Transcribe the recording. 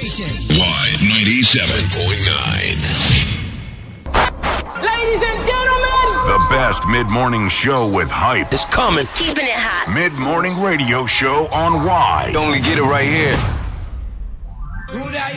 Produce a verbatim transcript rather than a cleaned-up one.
station. Y ninety-seven point nine. Ladies and gentlemen, the best mid-morning show with hype is coming. Keeping it hot. Mid-morning radio show on Y. You only get it right here. who that